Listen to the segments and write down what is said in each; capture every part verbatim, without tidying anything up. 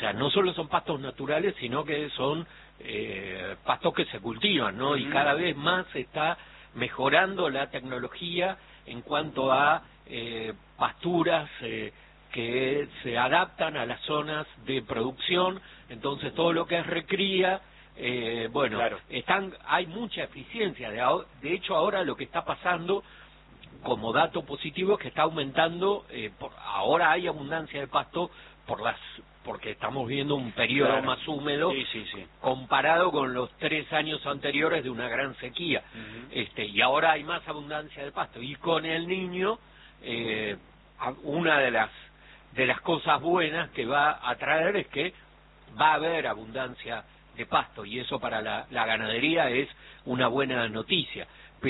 sea, no solo son pastos naturales, sino que son eh, pastos que se cultivan, ¿no? Y cada vez más se está mejorando la tecnología en cuanto a eh, pasturas eh, que se adaptan a las zonas de producción. Entonces todo lo que es recría, eh, bueno, claro. están, hay mucha eficiencia. De, de hecho ahora lo que está pasando como dato positivo es que está aumentando, eh, por, ahora hay abundancia de pasto por las porque estamos viendo un periodo claro. más húmedo, sí, sí, sí. comparado con los tres años anteriores de una gran sequía. Uh-huh. este y ahora hay más abundancia de pasto, y con el Niño eh, una de las de las cosas buenas que va a traer es que va a haber abundancia de pasto, y eso para la, la ganadería es una buena noticia.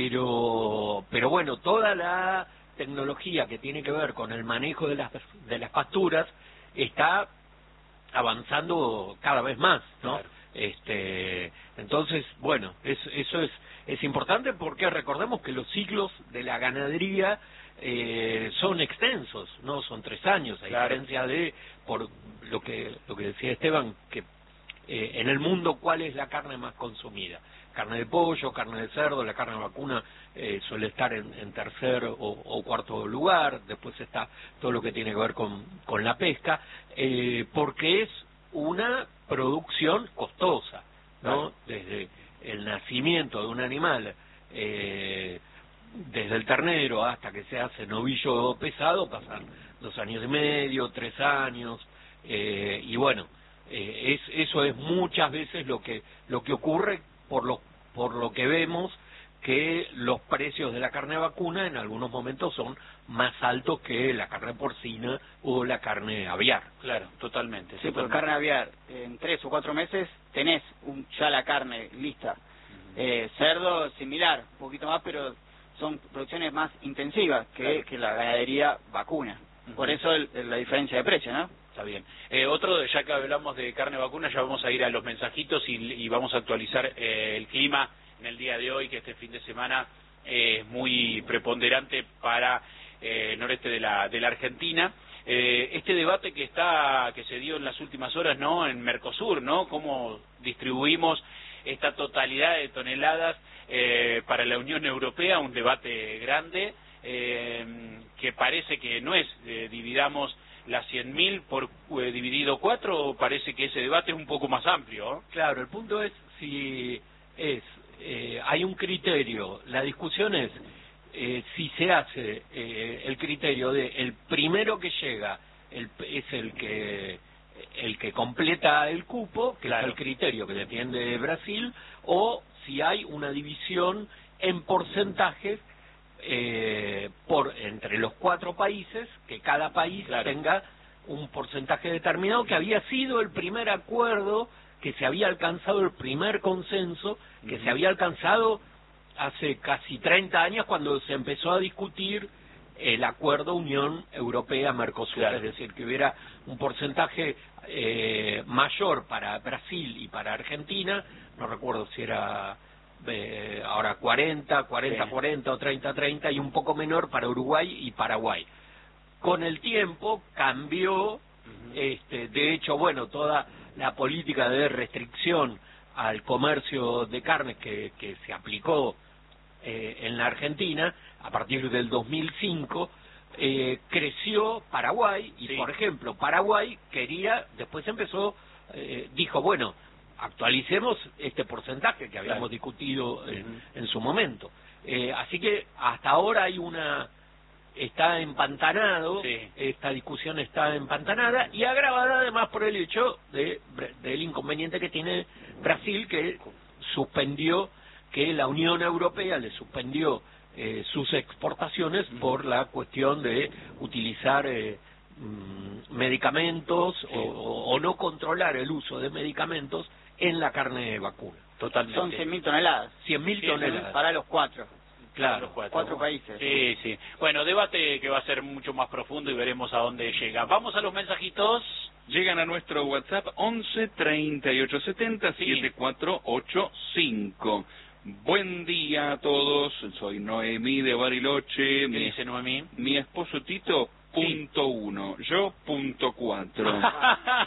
Pero, pero bueno, toda la tecnología que tiene que ver con el manejo de las, de las pasturas está avanzando cada vez más, ¿no? Claro. Este, entonces, bueno, es, eso es, es importante, porque recordemos que los ciclos de la ganadería eh, son extensos, ¿no? Son tres años, a claro. diferencia de, por lo que, lo que decía Esteban, que eh, en el mundo, ¿cuál es la carne más consumida? Carne de pollo, carne de cerdo. La carne de vacuna eh, suele estar en, en tercer o, o cuarto lugar. Después está todo lo que tiene que ver con, con la pesca, eh, porque es una producción costosa, ¿no? Claro. Desde el nacimiento de un animal, eh, desde el ternero hasta que se hace novillo pesado, pasan dos años y medio, tres años, eh, y bueno, eh, es, eso es muchas veces lo que lo que ocurre, por lo por lo que vemos que los precios de la carne vacuna en algunos momentos son más altos que la carne porcina o la carne aviar. Claro, totalmente. Sí, por carne aviar, en tres o cuatro meses tenés un, ya la carne lista. Uh-huh. eh, cerdo, similar, un poquito más, pero son producciones más intensivas que, claro. que la ganadería vacuna. Uh-huh. Por eso el, la diferencia de precio, ¿no? Está bien. Eh, otro, ya que hablamos de carne vacuna, ya vamos a ir a los mensajitos y, y vamos a actualizar eh, el clima en el día de hoy, que este fin de semana eh, es muy preponderante para eh, el noreste de la de la Argentina. Eh, este debate que está que se dio en las últimas horas, ¿no? En Mercosur, ¿no? Cómo distribuimos esta totalidad de toneladas eh, para la Unión Europea, un debate grande eh, que parece que no es eh, dividamos las cien mil por eh, dividido cuatro, parece que ese debate es un poco más amplio, ¿no? Claro, el punto es si es eh, hay un criterio, la discusión es eh, si se hace eh, el criterio de el primero que llega el, es el que el que completa el cupo, que claro. es el criterio que defiende Brasil, o si hay una división en porcentajes Eh, por entre los cuatro países, que cada país claro. tenga un porcentaje determinado, que había sido el primer acuerdo que se había alcanzado, el primer consenso que uh-huh. se había alcanzado hace casi treinta años, cuando se empezó a discutir el acuerdo Unión Europea-Mercosur, claro. es decir, que hubiera un porcentaje eh, mayor para Brasil y para Argentina, no recuerdo si era Eh, ahora cuarenta, cuarenta, sí. cuarenta o treinta, treinta, y un poco menor para Uruguay y Paraguay. Con el tiempo cambió, uh-huh. este, de hecho, bueno, toda la política de restricción al comercio de carnes que, que se aplicó eh, en la Argentina a partir del dos mil cinco, eh, creció Paraguay, y sí. por ejemplo, Paraguay quería, después empezó, eh, dijo, bueno, actualicemos este porcentaje que habíamos claro. discutido en, uh-huh. en su momento. Eh, así que hasta ahora hay una está empantanado, sí. esta discusión está empantanada y agravada además por el hecho de del inconveniente que tiene Brasil, que suspendió, que la Unión Europea le suspendió eh, sus exportaciones uh-huh. por la cuestión de utilizar eh, medicamentos sí. o, o no controlar el uso de medicamentos en la carne vacuna. Totalmente. Son cien mil toneladas. cien mil toneladas. Para los cuatro. Claro. Los cuatro. cuatro países. Sí, sí. Bueno, debate que va a ser mucho más profundo y veremos a dónde llega. Vamos a los mensajitos. Llegan a nuestro WhatsApp once, treinta y ocho, setenta, sí. setenta y cuatro ochenta y cinco. Buen día a todos. Soy Noemí de Bariloche. ¿Qué dice Noemí? Mi esposo Tito, punto sí. uno. Yo, punto cuatro.